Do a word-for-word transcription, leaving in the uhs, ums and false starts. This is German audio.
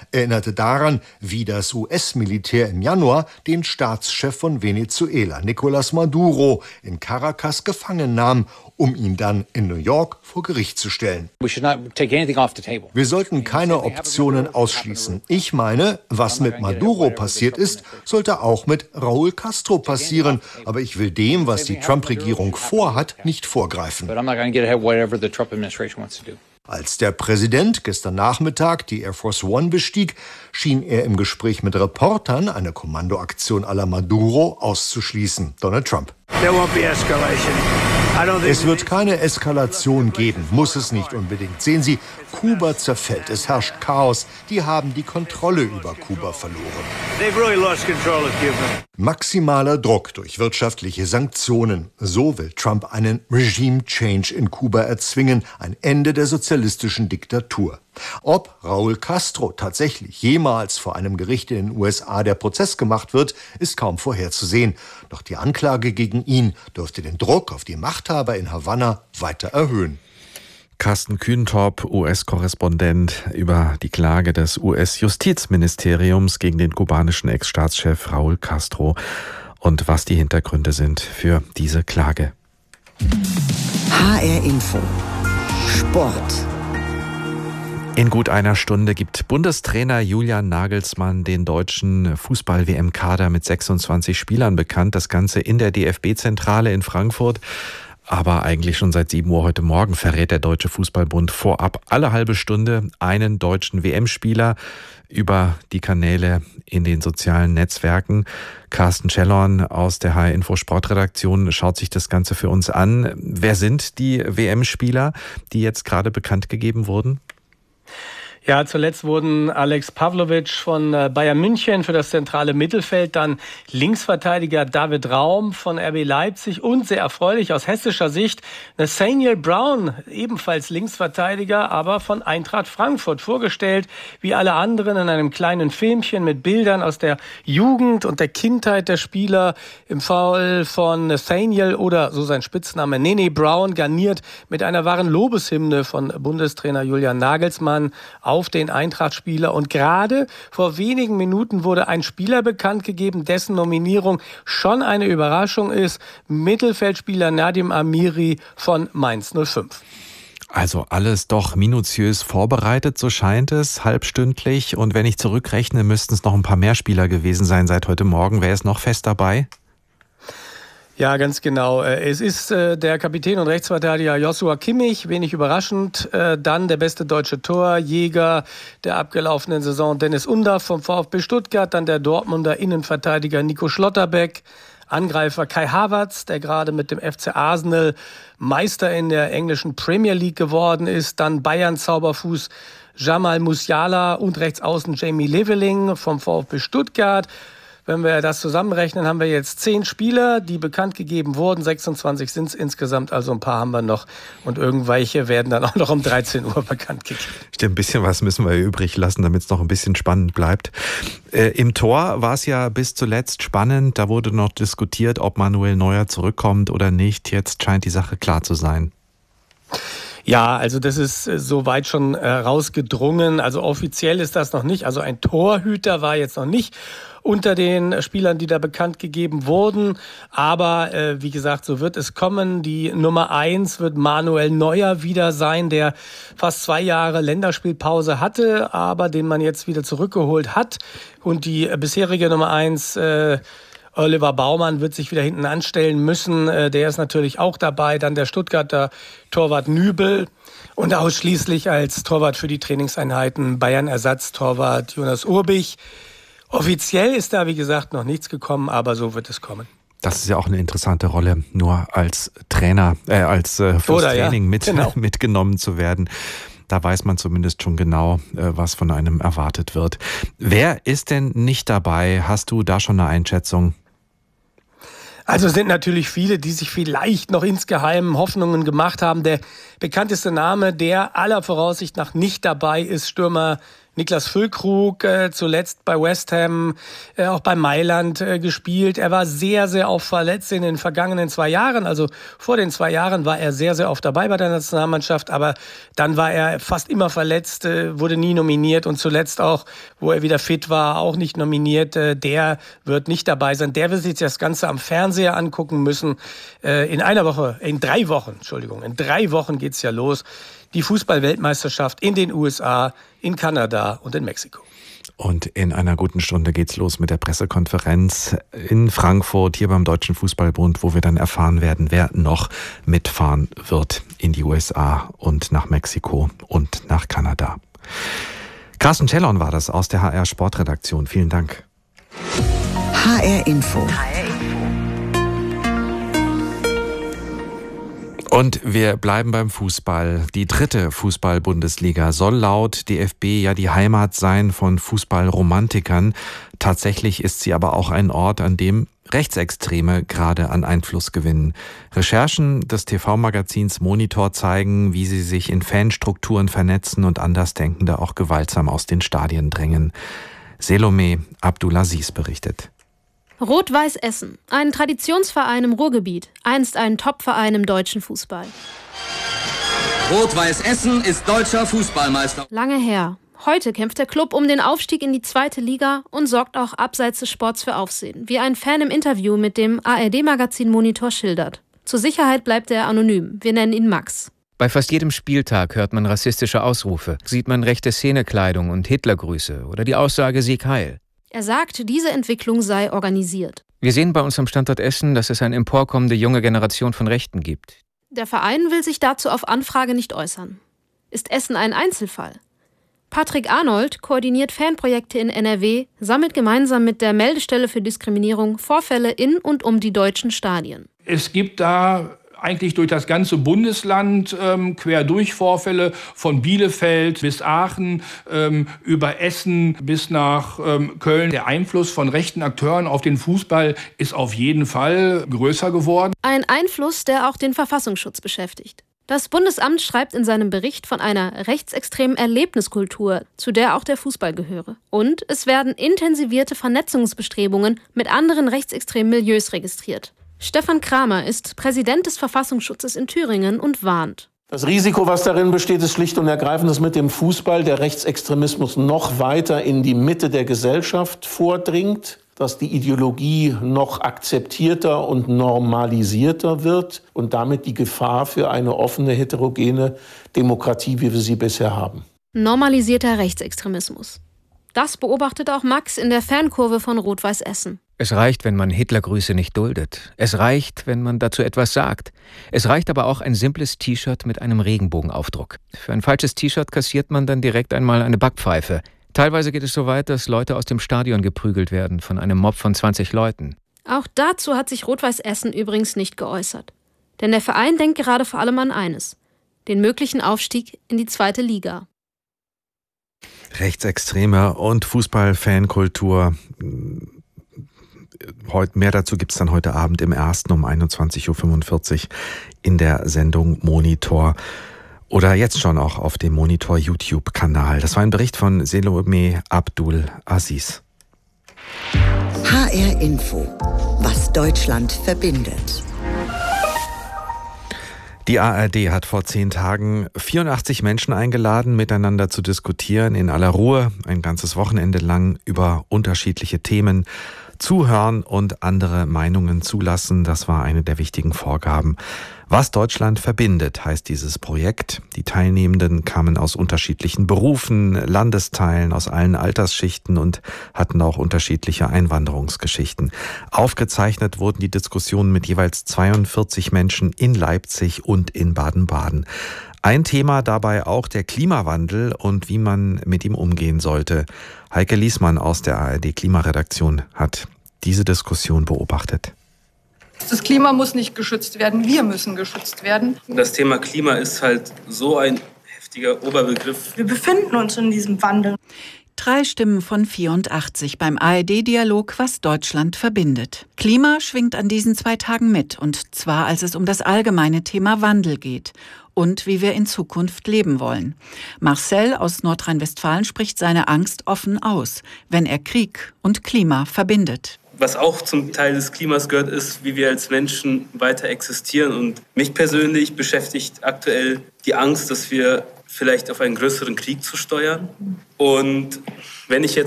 erinnerte daran, wie das U S-Militär im Januar den Staatschef von Venezuela, Nicolás Maduro, in Caracas gefangen nahm, um ihn dann in New York vor Gericht zu stellen. Wir sollten keine Optionen ausschließen. Ich meine, was mit Maduro passiert ist, sollte auch mit Raúl Castro passieren. Aber ich will dem, was die Trump-Regierung vorhat, nicht vorgreifen. Als der Präsident gestern Nachmittag die Air Force One bestieg, schien er im Gespräch mit Reportern eine Kommandoaktion à la Maduro auszuschließen. Donald Trump. Es wird keine Eskalation geben, muss es nicht unbedingt. Sehen Sie, Kuba zerfällt, es herrscht Chaos. Die haben die Kontrolle über Kuba verloren. Maximaler Druck durch wirtschaftliche Sanktionen. So will Trump einen Regime Change in Kuba erzwingen, ein Ende der sozialistischen Diktatur. Ob Raúl Castro tatsächlich jemals vor einem Gericht in den U S A der Prozess gemacht wird, ist kaum vorherzusehen. Doch die Anklage gegen ihn dürfte den Druck auf die Machthaber in Havanna weiter erhöhen. Carsten Kühntorp, U S-Korrespondent, über die Klage des U S-Justizministeriums gegen den kubanischen Ex-Staatschef Raúl Castro und was die Hintergründe sind für diese Klage. H R Info Sport. In gut einer Stunde gibt Bundestrainer Julian Nagelsmann den deutschen Fußball-W M-Kader mit sechsundzwanzig Spielern bekannt. Das Ganze in der D F B-Zentrale in Frankfurt. Aber eigentlich schon seit sieben Uhr heute Morgen verrät der Deutsche Fußballbund vorab alle halbe Stunde einen deutschen W M-Spieler über die Kanäle in den sozialen Netzwerken. Carsten Schellhorn aus der H R Info Sportredaktion schaut sich das Ganze für uns an. Wer sind die W M-Spieler, die jetzt gerade bekannt gegeben wurden? Ja, zuletzt wurden Alex Pavlovic von Bayern München für das zentrale Mittelfeld, dann Linksverteidiger David Raum von R B Leipzig und sehr erfreulich aus hessischer Sicht Nathaniel Brown, ebenfalls Linksverteidiger, aber von Eintracht Frankfurt vorgestellt, wie alle anderen in einem kleinen Filmchen mit Bildern aus der Jugend und der Kindheit der Spieler. Im Fall von Nathaniel oder so sein Spitzname Nene Brown garniert mit einer wahren Lobeshymne von Bundestrainer Julian Nagelsmann auf den Eintracht-Spieler. Und gerade vor wenigen Minuten wurde ein Spieler bekannt gegeben, dessen Nominierung schon eine Überraschung ist. Mittelfeldspieler Nadim Amiri von Mainz null fünf. Also alles doch minutiös vorbereitet, so scheint es, halbstündlich. Und wenn ich zurückrechne, müssten es noch ein paar mehr Spieler gewesen sein seit heute Morgen. Wer ist noch fest dabei? Ja, ganz genau. Es ist äh, der Kapitän und Rechtsverteidiger Joshua Kimmich, wenig überraschend. Äh, dann der beste deutsche Torjäger der abgelaufenen Saison Dennis Undaff vom VfB Stuttgart. Dann der Dortmunder Innenverteidiger Nico Schlotterbeck. Angreifer Kai Havertz, der gerade mit dem F C Arsenal Meister in der englischen Premier League geworden ist. Dann Bayern-Zauberfuß Jamal Musiala und Rechtsaußen Jamie Leveling vom VfB Stuttgart. Wenn wir das zusammenrechnen, haben wir jetzt zehn Spieler, die bekannt gegeben wurden. sechsundzwanzig sind es insgesamt, also ein paar haben wir noch. Und irgendwelche werden dann auch noch um dreizehn Uhr bekannt gegeben. Stimmt, ein bisschen was müssen wir übrig lassen, damit es noch ein bisschen spannend bleibt. Äh, Im Tor war es ja bis zuletzt spannend. Da wurde noch diskutiert, ob Manuel Neuer zurückkommt oder nicht. Jetzt scheint die Sache klar zu sein. Ja, also das ist soweit schon äh, rausgedrungen. Also offiziell ist das noch nicht. Also ein Torhüter war jetzt noch nicht unter den Spielern, die da bekannt gegeben wurden. Aber äh, wie gesagt, so wird es kommen. Die Nummer eins wird Manuel Neuer wieder sein, der fast zwei Jahre Länderspielpause hatte, aber den man jetzt wieder zurückgeholt hat. Und die äh, bisherige Nummer eins, äh, Oliver Baumann, wird sich wieder hinten anstellen müssen. Der ist natürlich auch dabei. Dann der Stuttgarter Torwart Nübel und ausschließlich als Torwart für die Trainingseinheiten Bayern-Ersatztorwart Jonas Urbich. Offiziell ist da, wie gesagt, noch nichts gekommen, aber so wird es kommen. Das ist ja auch eine interessante Rolle, nur als Trainer, äh, als äh, fürs Oder, Training ja, mit, genau. mitgenommen zu werden. Da weiß man zumindest schon genau, äh, was von einem erwartet wird. Wer ist denn nicht dabei? Hast du da schon eine Einschätzung? Also es sind natürlich viele, die sich vielleicht noch insgeheim Hoffnungen gemacht haben. Der bekannteste Name, der aller Voraussicht nach nicht dabei ist, Stürmer Niklas Füllkrug, äh, zuletzt bei West Ham, äh, auch bei Mailand äh, gespielt. Er war sehr, sehr oft verletzt in den vergangenen zwei Jahren. Also vor den zwei Jahren war er sehr, sehr oft dabei bei der Nationalmannschaft. Aber dann war er fast immer verletzt, äh, wurde nie nominiert. Und zuletzt auch, wo er wieder fit war, auch nicht nominiert. Äh, der wird nicht dabei sein. Der wird sich das Ganze am Fernseher angucken müssen. Äh, in einer Woche, in drei Wochen, Entschuldigung, in drei Wochen geht's ja los. Die Fußball-Weltmeisterschaft in den U S A, in Kanada und in Mexiko. Und in einer guten Stunde geht's los mit der Pressekonferenz in Frankfurt, hier beim Deutschen Fußballbund, wo wir dann erfahren werden, wer noch mitfahren wird in die U S A und nach Mexiko und nach Kanada. Carsten Schellon war das aus der H R Sportredaktion. Vielen Dank. H R Info. Und wir bleiben beim Fußball. Die dritte Fußball-Bundesliga soll laut D F B ja die Heimat sein von Fußballromantikern. Tatsächlich ist sie aber auch ein Ort, an dem Rechtsextreme gerade an Einfluss gewinnen. Recherchen des T V-Magazins Monitor zeigen, wie sie sich in Fanstrukturen vernetzen und Andersdenkende auch gewaltsam aus den Stadien drängen. Selomé Abdulaziz berichtet. Rot-Weiß Essen, ein Traditionsverein im Ruhrgebiet, einst ein Topverein im deutschen Fußball. Rot-Weiß Essen ist deutscher Fußballmeister. Lange her. Heute kämpft der Club um den Aufstieg in die zweite Liga und sorgt auch abseits des Sports für Aufsehen, wie ein Fan im Interview mit dem A R D-Magazin Monitor schildert. Zur Sicherheit bleibt er anonym. Wir nennen ihn Max. Bei fast jedem Spieltag hört man rassistische Ausrufe, sieht man rechte Szenekleidung und Hitlergrüße oder die Aussage Sieg Heil. Er sagt, diese Entwicklung sei organisiert. Wir sehen bei uns am Standort Essen, dass es eine emporkommende junge Generation von Rechten gibt. Der Verein will sich dazu auf Anfrage nicht äußern. Ist Essen ein Einzelfall? Patrick Arnold koordiniert Fanprojekte in N R W, sammelt gemeinsam mit der Meldestelle für Diskriminierung Vorfälle in und um die deutschen Stadien. Es gibt da eigentlich durch das ganze Bundesland ähm, quer durch Vorfälle von Bielefeld bis Aachen, ähm, über Essen bis nach ähm, Köln. Der Einfluss von rechten Akteuren auf den Fußball ist auf jeden Fall größer geworden. Ein Einfluss, der auch den Verfassungsschutz beschäftigt. Das Bundesamt schreibt in seinem Bericht von einer rechtsextremen Erlebniskultur, zu der auch der Fußball gehöre. Und es werden intensivierte Vernetzungsbestrebungen mit anderen rechtsextremen Milieus registriert. Stefan Kramer ist Präsident des Verfassungsschutzes in Thüringen und warnt. Das Risiko, was darin besteht, ist schlicht und ergreifend, dass mit dem Fußball der Rechtsextremismus noch weiter in die Mitte der Gesellschaft vordringt, dass die Ideologie noch akzeptierter und normalisierter wird und damit die Gefahr für eine offene, heterogene Demokratie, wie wir sie bisher haben. Normalisierter Rechtsextremismus. Das beobachtet auch Max in der Fankurve von Rot-Weiß Essen. Es reicht, wenn man Hitlergrüße nicht duldet. Es reicht, wenn man dazu etwas sagt. Es reicht aber auch ein simples T-Shirt mit einem Regenbogenaufdruck. Für ein falsches T-Shirt kassiert man dann direkt einmal eine Backpfeife. Teilweise geht es so weit, dass Leute aus dem Stadion geprügelt werden von einem Mob von zwanzig Leuten. Auch dazu hat sich Rot-Weiß Essen übrigens nicht geäußert. Denn der Verein denkt gerade vor allem an eines: den möglichen Aufstieg in die zweite Liga. Rechtsextreme und Fußball-Fankultur. Mehr dazu gibt es dann heute Abend im Ersten um einundzwanzig Uhr fünfundvierzig in der Sendung Monitor. Oder jetzt schon auch auf dem Monitor YouTube-Kanal. Das war ein Bericht von Selomé Abdulaziz. H R Info. Was Deutschland verbindet. Die A R D hat vor zehn Tagen vierundachtzig Menschen eingeladen, miteinander zu diskutieren, in aller Ruhe, ein ganzes Wochenende lang über unterschiedliche Themen. Zuhören und andere Meinungen zulassen, das war eine der wichtigen Vorgaben. Was Deutschland verbindet, heißt dieses Projekt. Die Teilnehmenden kamen aus unterschiedlichen Berufen, Landesteilen, aus allen Altersschichten und hatten auch unterschiedliche Einwanderungsgeschichten. Aufgezeichnet wurden die Diskussionen mit jeweils zweiundvierzig Menschen in Leipzig und in Baden-Baden. Ein Thema dabei auch der Klimawandel und wie man mit ihm umgehen sollte. Heike Liesmann aus der A R D-Klimaredaktion hat diese Diskussion beobachtet. Das Klima muss nicht geschützt werden, wir müssen geschützt werden. Das Thema Klima ist halt so ein heftiger Oberbegriff. Wir befinden uns in diesem Wandel. Drei Stimmen von vierundachtzig beim A R D-Dialog, was Deutschland verbindet. Klima schwingt an diesen zwei Tagen mit, und zwar als es um das allgemeine Thema Wandel geht. und wie wir in Zukunft leben wollen. Marcel aus Nordrhein-Westfalen spricht seine Angst offen aus, wenn er Krieg und Klima verbindet. Was auch zum Teil des Klimas gehört, ist, wie wir als Menschen weiter existieren. Und mich persönlich beschäftigt aktuell die Angst, dass wir vielleicht auf einen größeren Krieg zu steuern. Und wenn ich jetzt